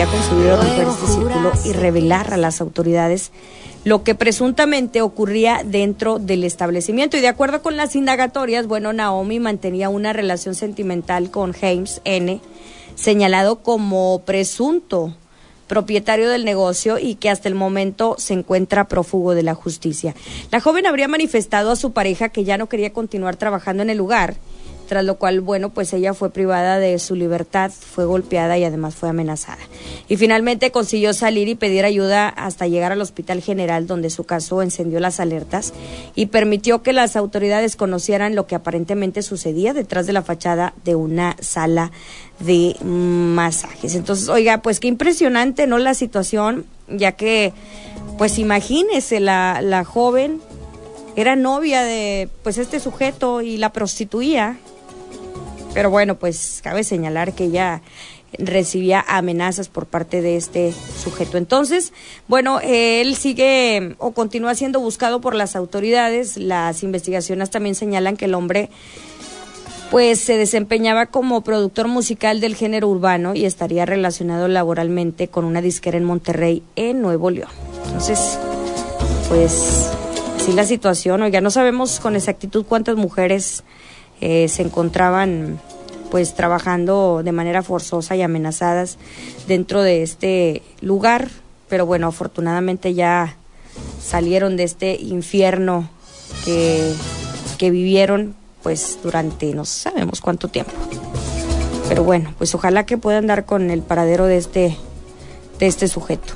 conseguido romper este círculo y revelar a las autoridades lo que presuntamente ocurría dentro del establecimiento. Y de acuerdo con las indagatorias, bueno, Naomi mantenía una relación sentimental con James N., señalado como presunto propietario del negocio y que hasta el momento se encuentra prófugo de la justicia. La joven habría manifestado a su pareja que ya no quería continuar trabajando en el lugar, tras lo cual, bueno, pues ella fue privada de su libertad, fue golpeada y además fue amenazada. Y finalmente consiguió salir y pedir ayuda hasta llegar al Hospital General, donde su caso encendió las alertas y permitió que las autoridades conocieran lo que aparentemente sucedía detrás de la fachada de una sala de masajes. Entonces, oiga, pues qué impresionante, ¿no?, la situación, ya que, pues imagínese, la joven era novia de, pues, este sujeto y la prostituía. Pero bueno, pues cabe señalar que ella recibía amenazas por parte de este sujeto. Entonces, bueno, él sigue o continúa siendo buscado por las autoridades. Las investigaciones también señalan que el hombre pues se desempeñaba como productor musical del género urbano y estaría relacionado laboralmente con una disquera en Monterrey, en Nuevo León. Entonces, pues así la situación. Oiga, no sabemos con exactitud cuántas mujeres se encontraban pues trabajando de manera forzosa y amenazadas dentro de este lugar, pero bueno, afortunadamente ya salieron de este infierno que vivieron pues durante no sabemos cuánto tiempo. Pero bueno, pues ojalá que puedan dar con el paradero de este sujeto.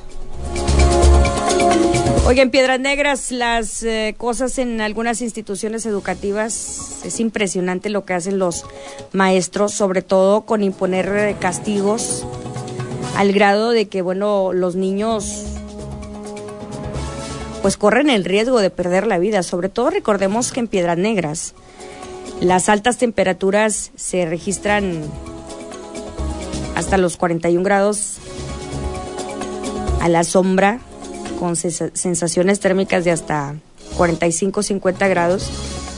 Oye, en Piedras Negras las cosas en algunas instituciones educativas, es impresionante lo que hacen los maestros, sobre todo con imponer castigos al grado de que, bueno, los niños pues corren el riesgo de perder la vida. Sobre todo recordemos que en Piedras Negras las altas temperaturas se registran hasta los 41 grados a la sombra, con sensaciones térmicas de hasta 45-50 grados.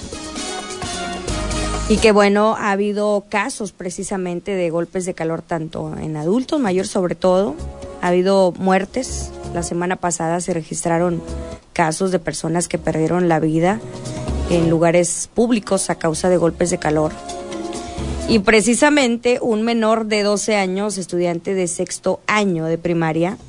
Y que bueno, ha habido casos precisamente de golpes de calor tanto en adultos, mayores sobre todo. Ha habido muertes. La semana pasada se registraron casos de personas que perdieron la vida en lugares públicos a causa de golpes de calor. Y precisamente un menor de 12 años, estudiante de 6º año de primaria,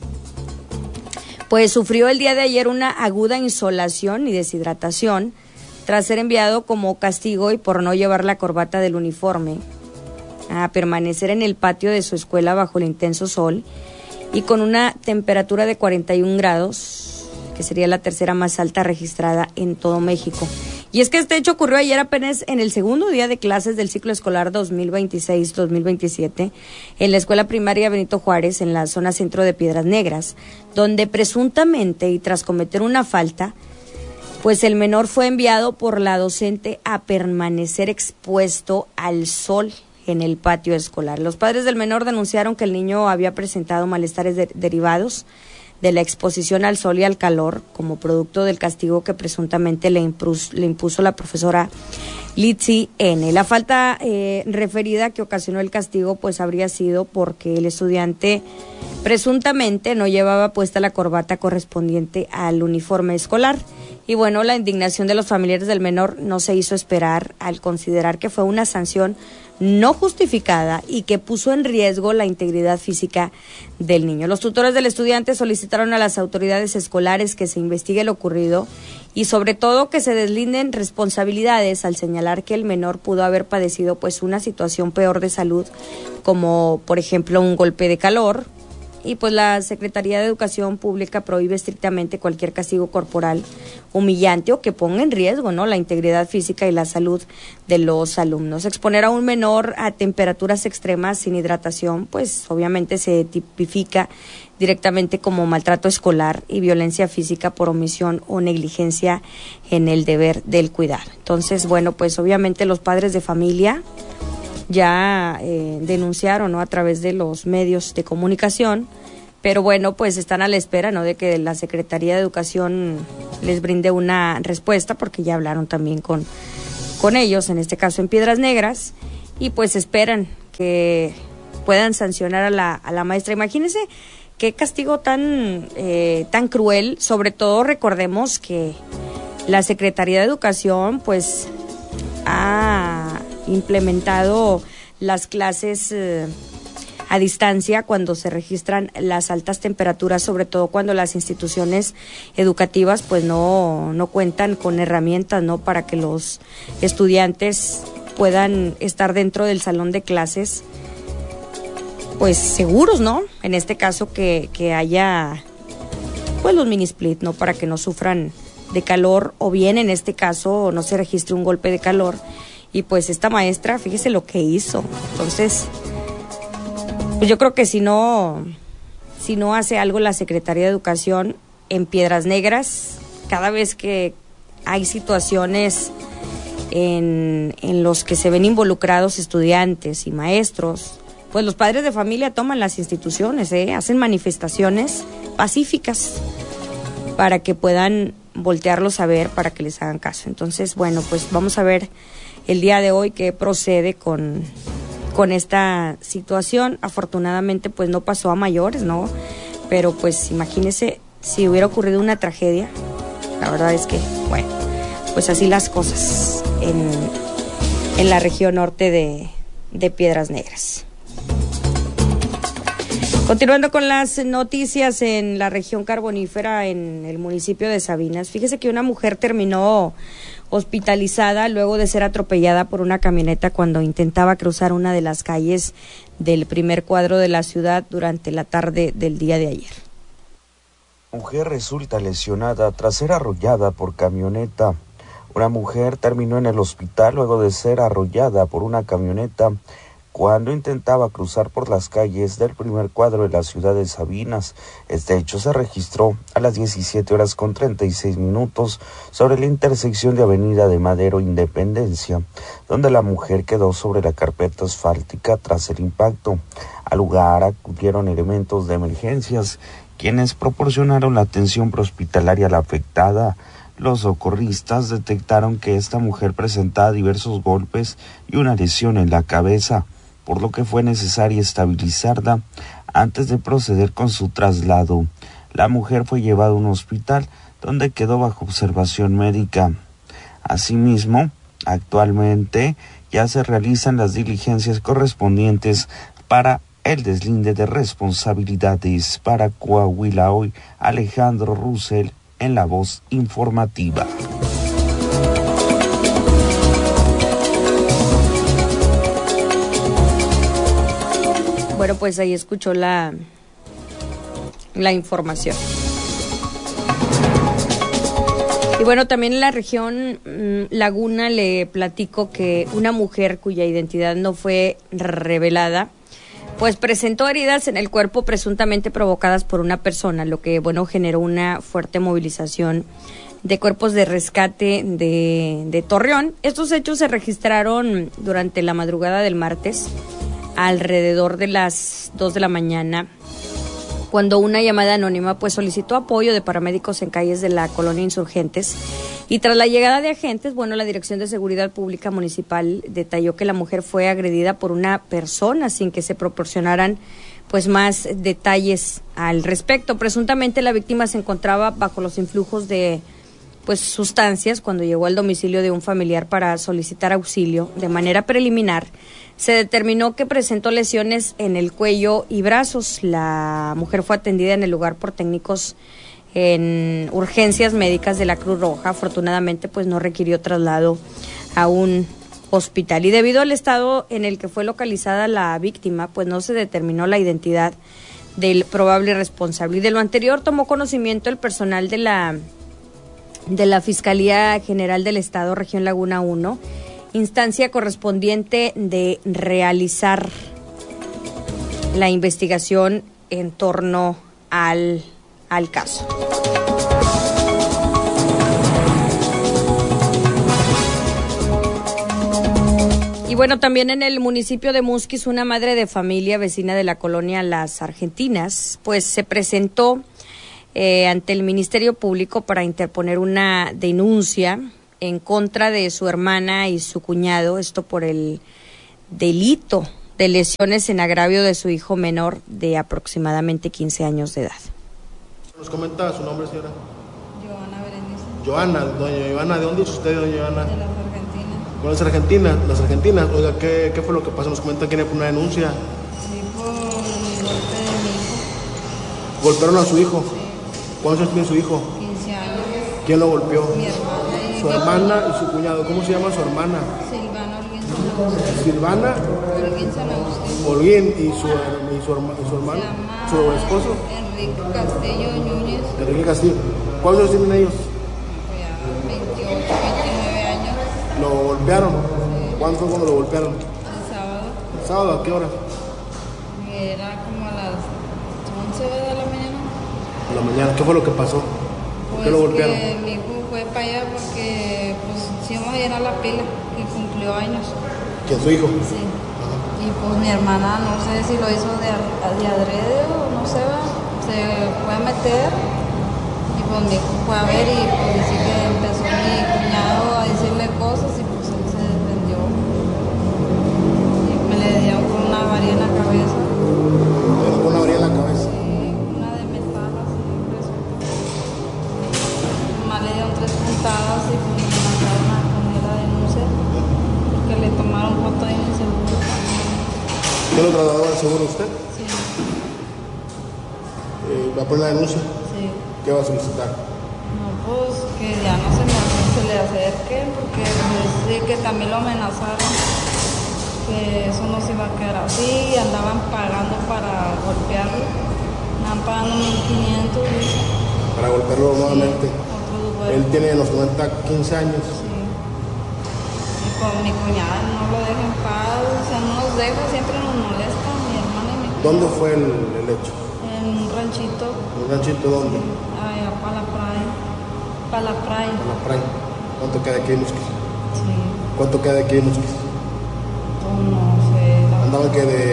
pues sufrió el día de ayer una aguda insolación y deshidratación tras ser enviado como castigo y por no llevar la corbata del uniforme a permanecer en el patio de su escuela bajo el intenso sol y con una temperatura de 41 grados, que sería la tercera más alta registrada en todo México. Y es que este hecho ocurrió ayer apenas en el segundo día de clases del ciclo escolar 2026-2027 en la escuela primaria Benito Juárez, en la zona centro de Piedras Negras, donde presuntamente y tras cometer una falta, pues el menor fue enviado por la docente a permanecer expuesto al sol en el patio escolar. Los padres del menor denunciaron que el niño había presentado malestares derivados de la exposición al sol y al calor como producto del castigo que presuntamente le impuso la profesora Litsi N. La falta referida que ocasionó el castigo pues habría sido porque el estudiante presuntamente no llevaba puesta la corbata correspondiente al uniforme escolar. Y bueno, la indignación de los familiares del menor no se hizo esperar al considerar que fue una sanción no justificada y que puso en riesgo la integridad física del niño. Los tutores del estudiante solicitaron a las autoridades escolares que se investigue lo ocurrido y sobre todo que se deslinden responsabilidades al señalar que el menor pudo haber padecido pues una situación peor de salud, como por ejemplo un golpe de calor. Y pues la Secretaría de Educación Pública prohíbe estrictamente cualquier castigo corporal humillante o que ponga en riesgo, ¿no?, la integridad física y la salud de los alumnos. Exponer a un menor a temperaturas extremas sin hidratación, pues obviamente se tipifica directamente como maltrato escolar y violencia física por omisión o negligencia en el deber del cuidado. Entonces, bueno, pues obviamente los padres de familia ya denunciaron, ¿no?, a través de los medios de comunicación, pero bueno, pues están a la espera, ¿no?, de que la Secretaría de Educación les brinde una respuesta, porque ya hablaron también con ellos, en este caso en Piedras Negras, y pues esperan que puedan sancionar a la maestra. Imagínense qué castigo tan cruel. Sobre todo recordemos que la Secretaría de Educación pues ha implementado las clases a distancia cuando se registran las altas temperaturas, sobre todo cuando las instituciones educativas pues no cuentan con herramientas, ¿no?, para que los estudiantes puedan estar dentro del salón de clases pues seguros, ¿no? En este caso que haya pues los mini split, ¿no?, para que no sufran de calor, o bien en este caso no se registre un golpe de calor. Y pues esta maestra, fíjese lo que hizo. Entonces, pues yo creo que si no hace algo la Secretaría de Educación en Piedras Negras, cada vez que hay situaciones en los que se ven involucrados estudiantes y maestros, pues los padres de familia toman las instituciones, hacen manifestaciones pacíficas para que puedan voltearlos a ver, para que les hagan caso. Entonces, bueno, pues vamos a ver el día de hoy qué procede con esta situación. Afortunadamente, pues no pasó a mayores, ¿no? Pero pues imagínese si hubiera ocurrido una tragedia. La verdad es que, bueno, pues así las cosas en la región norte de Piedras Negras. Continuando con las noticias en la región carbonífera, en el municipio de Sabinas, fíjese que una mujer terminó hospitalizada luego de ser atropellada por una camioneta cuando intentaba cruzar una de las calles del primer cuadro de la ciudad durante la tarde del día de ayer. Mujer resulta lesionada tras ser arrollada por camioneta. Una mujer terminó en el hospital luego de ser arrollada por una camioneta cuando intentaba cruzar por las calles del primer cuadro de la ciudad de Sabinas. Este hecho se registró a las 17:36 sobre la intersección de Avenida de Madero Independencia, donde la mujer quedó sobre la carpeta asfáltica tras el impacto. Al lugar acudieron elementos de emergencias, quienes proporcionaron la atención prehospitalaria a la afectada. Los socorristas detectaron que esta mujer presentaba diversos golpes y una lesión en la cabeza, por lo que fue necesario estabilizarla antes de proceder con su traslado. La mujer fue llevada a un hospital donde quedó bajo observación médica. Asimismo, actualmente ya se realizan las diligencias correspondientes para el deslinde de responsabilidades. Para Coahuila Hoy, Alejandro Russell en La Voz Informativa. Bueno, pues ahí escuchó la información. Y bueno, también en la región Laguna le platico que una mujer cuya identidad no fue revelada, pues presentó heridas en el cuerpo presuntamente provocadas por una persona, lo que, bueno, generó una fuerte movilización de cuerpos de rescate de Torreón. Estos hechos se registraron durante la madrugada del martes, alrededor de las 2 de la mañana, cuando una llamada anónima pues solicitó apoyo de paramédicos en calles de la colonia Insurgentes, y tras la llegada de agentes, bueno, la Dirección de Seguridad Pública Municipal detalló que la mujer fue agredida por una persona sin que se proporcionaran pues más detalles al respecto. Presuntamente la víctima se encontraba bajo los influjos de pues sustancias cuando llegó al domicilio de un familiar para solicitar auxilio. De manera preliminar se determinó que presentó lesiones en el cuello y brazos. La mujer fue atendida en el lugar por técnicos en urgencias médicas de la Cruz Roja. Afortunadamente, pues no requirió traslado a un hospital. Y debido al estado en el que fue localizada la víctima, pues no se determinó la identidad del probable responsable. Y de lo anterior tomó conocimiento el personal de la Fiscalía General del Estado, Región Laguna 1, instancia correspondiente de realizar la investigación en torno al caso. Y bueno, también en el municipio de Musquis, una madre de familia vecina de la colonia Las Argentinas, pues se presentó ante el Ministerio Público para interponer una denuncia en contra de su hermana y su cuñado, esto por el delito de lesiones en agravio de su hijo menor de aproximadamente 15 años de edad. ¿Nos comenta su nombre, señora? Joana Berenice. Joana, doña Joana, ¿de dónde es usted, doña Joana? De las Argentinas. ¿Con las Argentinas? Las Argentinas, oiga, ¿qué fue lo que pasó? Nos comenta quién fue una denuncia. Sí, por el golpe de mi hijo. ¿Golpearon a su hijo? Sí. ¿Cuántos años tiene su hijo? 15 años. ¿Quién lo golpeó? Mi hermana. Su hermana y su cuñado. ¿Cómo se llama su hermana? Silvana Holguín San Agustín. Silvana Holguín San Agustín. Holguín y su hermano, su esposo. Enrique Castillo Núñez. Enrique Castillo. ¿Cuántos años tienen ellos? Ya 28, 29 años. ¿Lo golpearon? Sí. ¿Cuándo fue cuando lo golpearon? El sábado. ¿El sábado? ¿A qué hora? Era como a las 11 de la mañana. En la mañana. ¿Qué fue lo que pasó? ¿Por qué lo golpearon? Que mi hijo fue para allá porque pues sí íbamos a ir a la pila, que cumplió años. ¿Quién, su hijo? Sí. Y pues mi hermana, no sé si lo hizo de adrede o no sé, se fue a meter y pues mi hijo fue a ver y pues dice que empezó mi cuñado a decirle cosas y pues él se defendió. Y me le dio con una varilla en la cabeza. ¿Le dio con una varilla en la cabeza? Sí, una de metal así, grueso. Nomás le dieron 3 puntadas y pues me mandaron a poner la denuncia porque le tomaron foto en el seguro. ¿Qué lo trasladó al seguro usted? Sí, ¿Va a poner la denuncia? sí. ¿Qué va a solicitar? No, pues que ya no se le acerque porque pues, sí que también lo amenazaron, que eso no se iba a quedar así, andaban pagando para golpearlo, andaban pagando 1.500. Para golpearlo nuevamente. Otro duelo. Él tiene, nos comenta, 15 años. Sí. Y con mi cuñada no lo deja en paz, o sea, no nos deja, siempre nos molesta, mi hermana y mi cuñada. ¿Dónde fue el hecho? En un ranchito. ¿Un ranchito dónde? Allá para la playa. Para la playa. En la playa. ¿Cuánto queda aquí en Musquis? Sí. ¿Cuánto queda aquí en Musquis? Pues no sé. ¿Andaban que de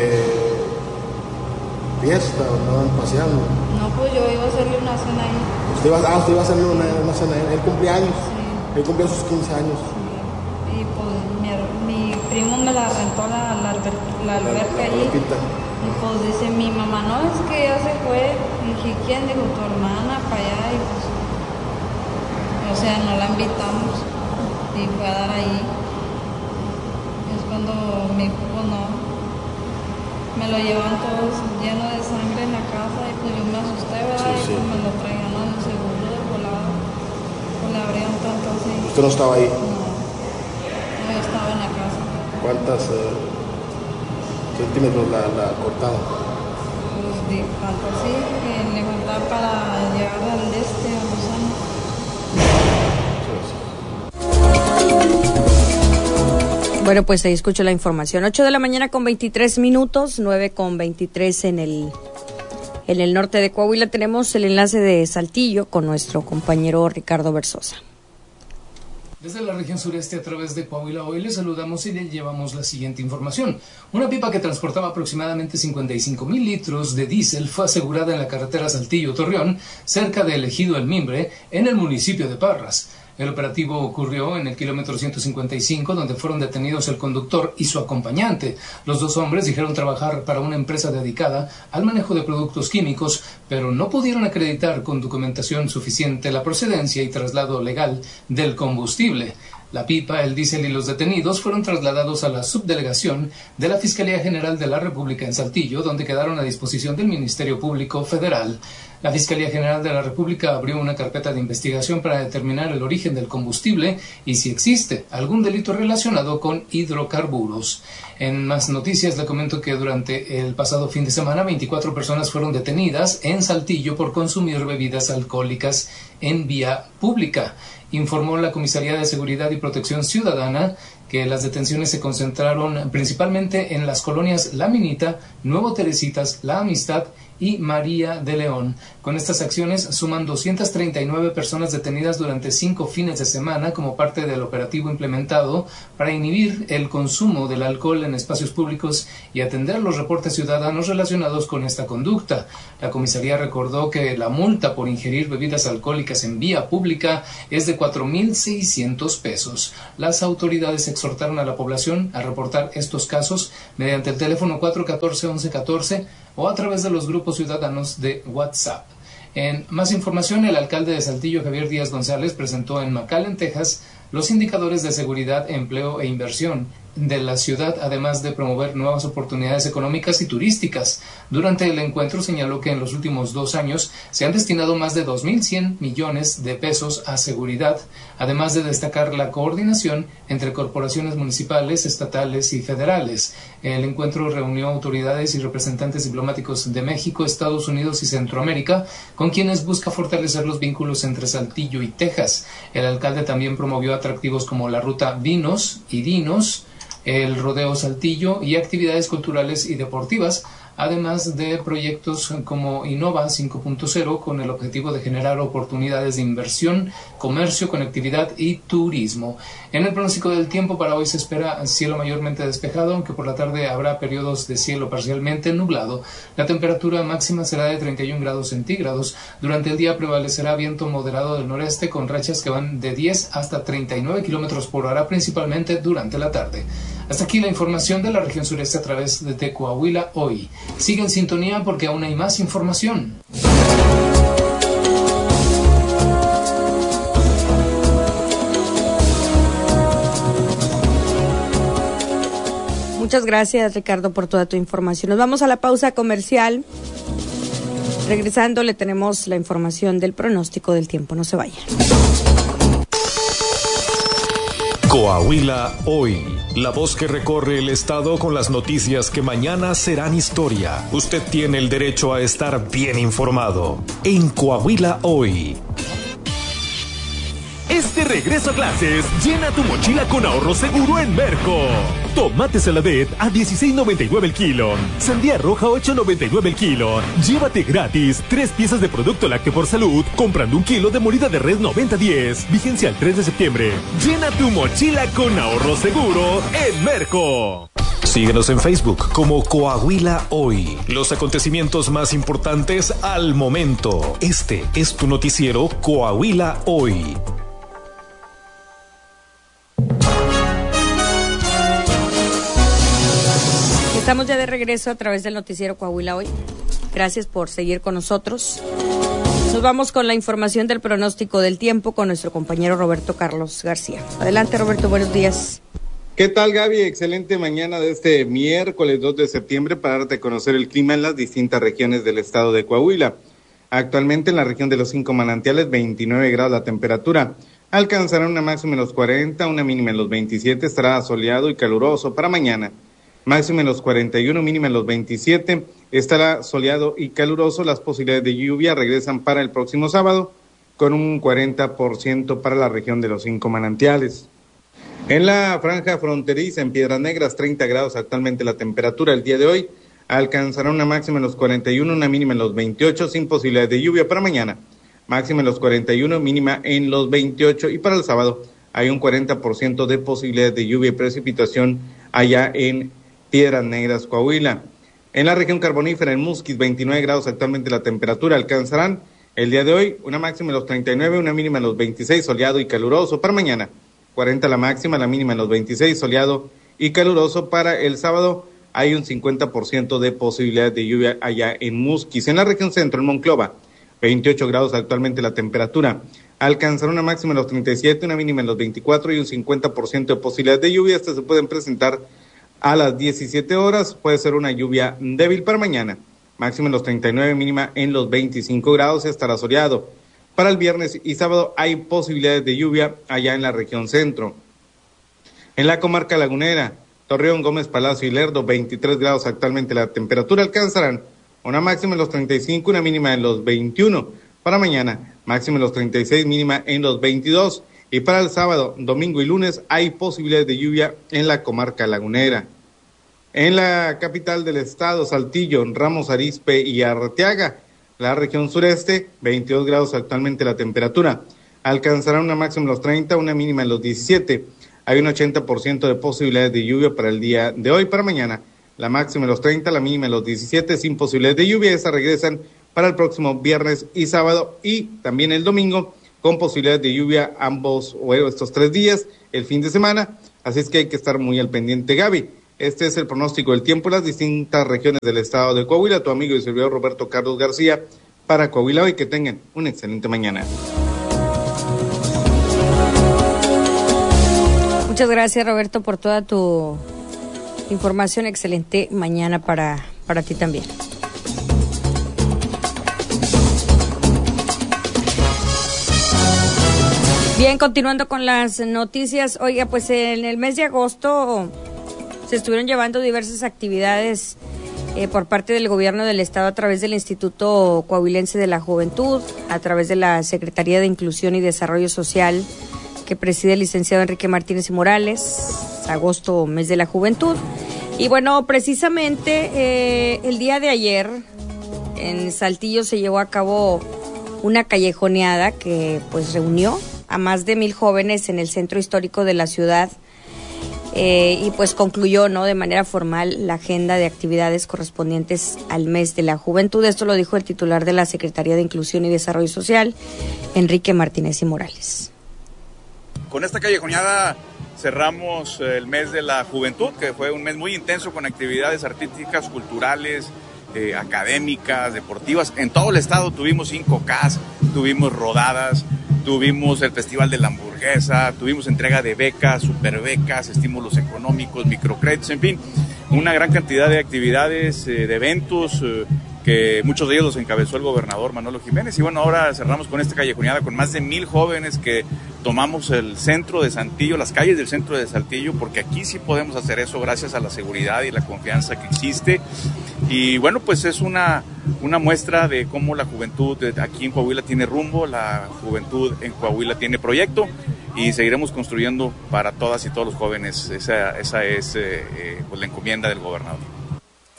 fiesta o andaban paseando? No, pues yo iba a hacerle una cena ahí. Usted iba a hacerle una cena. Él cumplía años. Sí. Él cumplía sus 15 años. Sí. Y pues mi primo me la rentó la alberca allí. alberquita. Y pues dice mi mamá, no, es que ya se fue. Y dije, ¿quién? Dijo, tu hermana para allá. Y pues, o sea, no la invitamos. Y fue a dar ahí. Y es cuando mi hijo no. Me lo llevan todos lleno de sangre en la casa y pues yo me asusté, ¿verdad? Sí, sí. Y pues me lo traían en el seguro del volado. Pues le abrieron tanto así. ¿Usted no estaba ahí? No, yo estaba en la casa. ¿Cuántas centímetros la cortaron? Pues de tanto así que le faltaba para llegar al a los años. Bueno, pues ahí escucho la información. 8 de la mañana con 23 minutos, 9 con 23 en el norte de Coahuila. Tenemos el enlace de Saltillo con nuestro compañero Ricardo Versosa. Desde la región sureste a través de Coahuila hoy les saludamos y le llevamos la siguiente información. Una pipa que transportaba aproximadamente 55,000 litros de diésel fue asegurada en la carretera Saltillo-Torreón, cerca del ejido El Mimbre, en el municipio de Parras. El operativo ocurrió en el kilómetro 155, donde fueron detenidos el conductor y su acompañante. Los dos hombres dijeron trabajar para una empresa dedicada al manejo de productos químicos, pero no pudieron acreditar con documentación suficiente la procedencia y traslado legal del combustible. La pipa, el diésel y los detenidos fueron trasladados a la subdelegación de la Fiscalía General de la República en Saltillo, donde quedaron a disposición del Ministerio Público Federal. La Fiscalía General de la República abrió una carpeta de investigación para determinar el origen del combustible y si existe algún delito relacionado con hidrocarburos. En más noticias le comento que durante el pasado fin de semana 24 personas fueron detenidas en Saltillo por consumir bebidas alcohólicas en vía pública. Informó la Comisaría de Seguridad y Protección Ciudadana que las detenciones se concentraron principalmente en las colonias La Minita, Nuevo Teresitas, La Amistad y María de León. Con estas acciones suman 239 personas detenidas durante 5 fines de semana como parte del operativo implementado para inhibir el consumo del alcohol en espacios públicos y atender los reportes ciudadanos relacionados con esta conducta. La comisaría recordó que la multa por ingerir bebidas alcohólicas en vía pública es de de 4,600 pesos. Las autoridades exhortaron a la población a reportar estos casos mediante el teléfono 414-1114 o a través de los grupos ciudadanos de WhatsApp. En más información, el alcalde de Saltillo, Javier Díaz González, presentó en McAllen, Texas, los indicadores de seguridad, empleo e inversión de la ciudad, además de promover nuevas oportunidades económicas y turísticas. Durante el encuentro señaló que en los últimos 2 años se han destinado más de 2,100 millones de pesos a seguridad, además de destacar la coordinación entre corporaciones municipales, estatales y federales. El encuentro reunió autoridades y representantes diplomáticos de México, Estados Unidos y Centroamérica, con quienes busca fortalecer los vínculos entre Saltillo y Texas. El alcalde también promovió atractivos como la ruta Vinos y Dinos, el rodeo Saltillo y actividades culturales y deportivas, además de proyectos como Innova 5.0 con el objetivo de generar oportunidades de inversión, comercio, conectividad y turismo. En el pronóstico del tiempo para hoy se espera cielo mayormente despejado, aunque por la tarde habrá periodos de cielo parcialmente nublado. La temperatura máxima será de 31 grados centígrados. Durante el día prevalecerá viento moderado del noreste con rachas que van de 10 hasta 39 kilómetros por hora, principalmente durante la tarde. Hasta aquí la información de la región sureste a través de Coahuila Hoy. Sigue en sintonía porque aún hay más información. Muchas gracias, Ricardo, por toda tu información. Nos vamos a la pausa comercial. Regresando, le tenemos la información del pronóstico del tiempo. No se vayan. Coahuila Hoy, la voz que recorre el estado con las noticias que mañana serán historia. Usted tiene el derecho a estar bien informado. En Coahuila Hoy. Este regreso a clases, llena tu mochila con ahorro seguro en Merco. Tomate Saladet a $16.99 el kilo. Sandía roja $8.99 el kilo. Llévate gratis 3 piezas de producto lácteo por salud comprando 1 kilo de molida de res 90-10. Vigencia el 3 de septiembre. Llena tu mochila con ahorro seguro en Merco. Síguenos en Facebook como Coahuila Hoy. Los acontecimientos más importantes al momento. Este es tu noticiero Coahuila Hoy. Estamos ya de regreso a través del noticiero Coahuila Hoy. Gracias por seguir con nosotros. Nos vamos con la información del pronóstico del tiempo con nuestro compañero Roberto Carlos García. Adelante, Roberto, buenos días. ¿Qué tal, Gaby? Excelente mañana de este miércoles 2 de septiembre para darte a conocer el clima en las distintas regiones del estado de Coahuila. Actualmente en la región de los 5 manantiales, 29 grados la temperatura. Alcanzará una máxima en los 40, una mínima en los 27, estará soleado y caluroso para mañana. Máxima en los 41, mínima en los 27, estará soleado y caluroso. Las posibilidades de lluvia regresan para el próximo sábado con un 40% para la región de los 5 manantiales. En la franja fronteriza, en Piedras Negras, 30 grados actualmente la temperatura. El día de hoy alcanzará una máxima en los 41, una mínima en los 28, sin posibilidades de lluvia para mañana. Máxima en los 41, mínima en los 28 y para el sábado hay un 40% de posibilidades de lluvia y precipitación allá en Piedras Negras, Coahuila. En la región carbonífera, en Musquis, 29 grados actualmente la temperatura. Alcanzarán el día de hoy una máxima en los 39, una mínima en los 26, soleado y caluroso. Para mañana, 40 la máxima, la mínima en los 26, soleado y caluroso. Para el sábado hay un 50% de posibilidad de lluvia allá en Musquis. En la región centro, en Monclova, 28 grados actualmente la temperatura. Alcanzará una máxima en los 37, una mínima en los 24 y un 50% de posibilidad de lluvia. Estas se pueden presentar a las 17 horas, puede ser una lluvia débil para mañana. Máxima en los 39, mínima en los 25 grados, estará soleado. Para el viernes y sábado hay posibilidades de lluvia allá en la región centro. En la comarca lagunera, Torreón, Gómez Palacio y Lerdo, 23 grados actualmente la temperatura. Alcanzarán una máxima en los 35, una mínima en los 21. Para mañana, máxima en los 36, mínima en los 22. Y para el sábado, domingo y lunes hay posibilidades de lluvia en la comarca lagunera. En la capital del estado, Saltillo, Ramos Arizpe y Arteaga, la región sureste, 22 grados actualmente la temperatura. Alcanzará una máxima en los 30, una mínima en los 17. Hay un 80% de posibilidades de lluvia para el día de hoy. Para mañana, la máxima en los 30, la mínima en los 17, sin posibilidades de lluvia. Estas regresan para el próximo viernes y sábado y también el domingo, con posibilidades de lluvia estos 3 días, el fin de semana, así es que hay que estar muy al pendiente, Gaby. Este es el pronóstico del tiempo en las distintas regiones del estado de Coahuila. Tu amigo y servidor Roberto Carlos García para Coahuila Hoy. Que tengan una excelente mañana. Muchas gracias, Roberto, por toda tu información. Excelente mañana para ti también. Bien, continuando con las noticias. Oiga, pues en el mes de agosto se estuvieron llevando diversas actividades por parte del gobierno del estado a través del Instituto Coahuilense de la Juventud, a través de la Secretaría de Inclusión y Desarrollo Social que preside el licenciado Enrique Martínez y Morales, agosto, mes de la juventud. Y bueno, precisamente el día de ayer en Saltillo se llevó a cabo una callejoneada que pues reunió a más de 1,000 jóvenes en el centro histórico de la ciudad y pues concluyó, ¿no?, de manera formal la agenda de actividades correspondientes al mes de la juventud. Esto lo dijo el titular de la Secretaría de Inclusión y Desarrollo Social, Enrique Martínez y Morales. Con esta callejoneada cerramos el mes de la juventud, que fue un mes muy intenso con actividades artísticas, culturales, académicas, deportivas. En todo el estado tuvimos 5Ks, tuvimos rodadas, tuvimos el Festival de la Hamburguesa, tuvimos entrega de becas, superbecas, estímulos económicos, microcréditos, en fin, una gran cantidad de actividades, de eventos, que muchos de ellos los encabezó el gobernador Manolo Jiménez. Y bueno, ahora cerramos con esta callejoneada con más de 1,000 jóvenes que tomamos el centro de Saltillo, las calles del centro de Saltillo, porque aquí sí podemos hacer eso gracias a la seguridad y la confianza que existe. Y bueno, pues es una muestra de cómo la juventud aquí en Coahuila tiene rumbo, la juventud en Coahuila tiene proyecto, y seguiremos construyendo para todas y todos los jóvenes. Esa es pues la encomienda del gobernador.